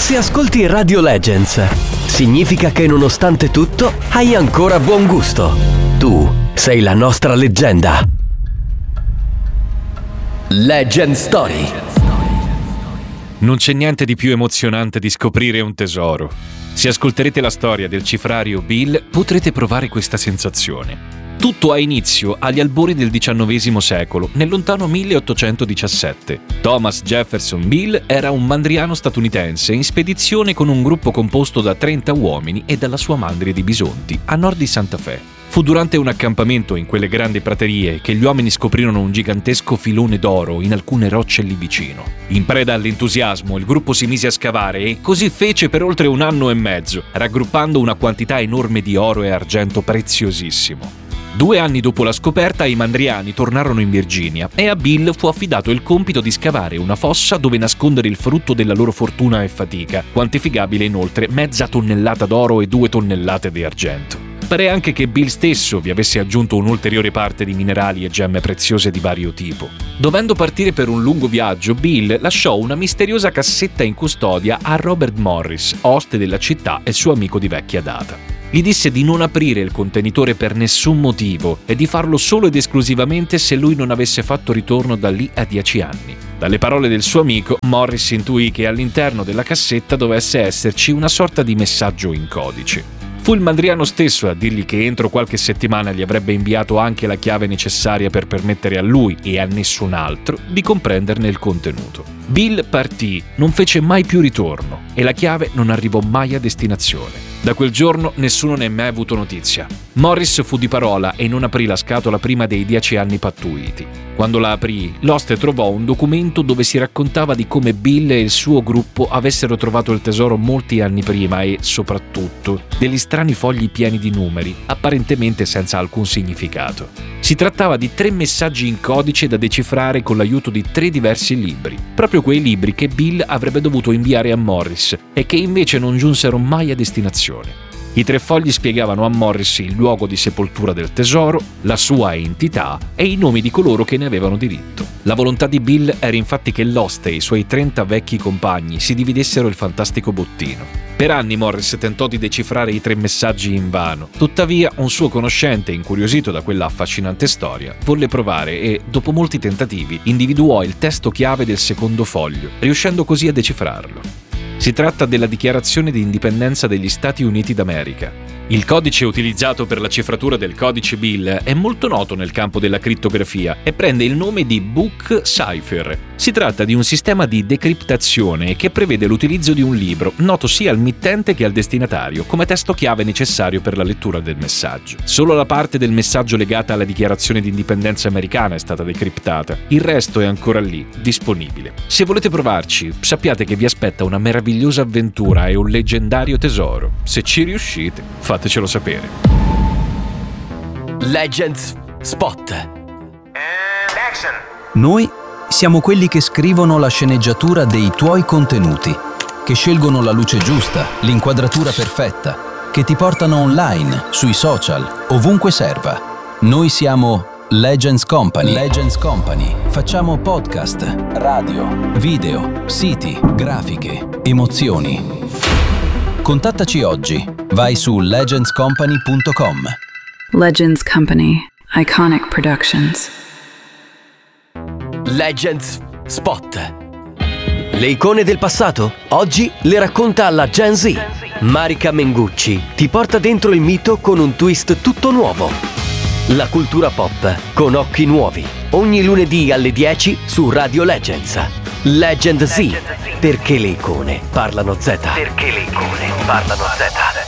Se ascolti Radio Legends, significa che nonostante tutto hai ancora buon gusto. Tu sei la nostra leggenda. Legend Story. Non c'è niente di più emozionante di scoprire un tesoro. Se ascolterete la storia del cifrario Bill, potrete provare questa sensazione. Tutto ha inizio agli albori del XIX secolo, nel lontano 1817. Thomas Jefferson Bill era un mandriano statunitense in spedizione con un gruppo composto da 30 uomini e dalla sua mandria di bisonti, a nord di Santa Fe. Fu durante un accampamento in quelle grandi praterie che gli uomini scoprirono un gigantesco filone d'oro in alcune rocce lì vicino. In preda all'entusiasmo, il gruppo si mise a scavare e così fece per oltre 1 anno e mezzo, raggruppando una quantità enorme di oro e argento preziosissimo. 2 anni dopo la scoperta, i mandriani tornarono in Virginia e a Bill fu affidato il compito di scavare una fossa dove nascondere il frutto della loro fortuna e fatica, quantificabile in oltre 0,5 tonnellata d'oro e 2 tonnellate di argento. Pare anche che Bill stesso vi avesse aggiunto un'ulteriore parte di minerali e gemme preziose di vario tipo. Dovendo partire per un lungo viaggio, Bill lasciò una misteriosa cassetta in custodia a Robert Morris, oste della città e suo amico di vecchia data. Gli disse di non aprire il contenitore per nessun motivo e di farlo solo ed esclusivamente se lui non avesse fatto ritorno da lì a 10 anni. Dalle parole del suo amico, Morris intuì che all'interno della cassetta dovesse esserci una sorta di messaggio in codice. Fu il mandriano stesso a dirgli che entro qualche settimana gli avrebbe inviato anche la chiave necessaria per permettere a lui e a nessun altro di comprenderne il contenuto. Bill partì, non fece mai più ritorno e la chiave non arrivò mai a destinazione. Da quel giorno nessuno ne ha mai avuto notizia. Morris fu di parola e non aprì la scatola prima dei 10 anni pattuiti. Quando la aprì, l'oste trovò un documento dove si raccontava di come Bill e il suo gruppo avessero trovato il tesoro molti anni prima e, soprattutto, degli strani fogli pieni di numeri, apparentemente senza alcun significato. Si trattava di 3 messaggi in codice da decifrare con l'aiuto di 3 diversi libri, proprio quei libri che Bill avrebbe dovuto inviare a Morris e che invece non giunsero mai a destinazione. I 3 fogli spiegavano a Morris il luogo di sepoltura del tesoro, la sua entità e i nomi di coloro che ne avevano diritto. La volontà di Bill era infatti che l'oste e i suoi 30 vecchi compagni si dividessero il fantastico bottino. Per anni Morris tentò di decifrare i 3 messaggi invano. Tuttavia, un suo conoscente, incuriosito da quella affascinante storia, volle provare e, dopo molti tentativi, individuò il testo chiave del secondo foglio, riuscendo così a decifrarlo. Si tratta della Dichiarazione di Indipendenza degli Stati Uniti d'America. Il codice utilizzato per la cifratura del codice Bill è molto noto nel campo della crittografia e prende il nome di Book Cipher. Si tratta di un sistema di decriptazione che prevede l'utilizzo di un libro, noto sia al mittente che al destinatario, come testo chiave necessario per la lettura del messaggio. Solo la parte del messaggio legata alla Dichiarazione di Indipendenza americana è stata decriptata. Il resto è ancora lì, disponibile. Se volete provarci, sappiate che vi aspetta una meravigliosa avventura e un leggendario tesoro. Se ci riuscite, fatecelo sapere. Legends Spot. Action. Noi siamo quelli che scrivono la sceneggiatura dei tuoi contenuti, che scelgono la luce giusta, l'inquadratura perfetta, che ti portano online, sui social, ovunque serva. Noi siamo Legends Company. Legends Company. Facciamo podcast, radio, video, siti, grafiche, emozioni. Contattaci oggi. Vai su legendscompany.com. Legends Company. Iconic Productions. Legends Spot. Le icone del passato? Oggi le racconta la Gen Z. Marika Mengucci ti porta dentro il mito con un twist tutto nuovo. La cultura pop con occhi nuovi. Ogni lunedì alle 10 su Radio Legends. Legend Z. Perché le icone parlano Z. Perché le icone parlano Z.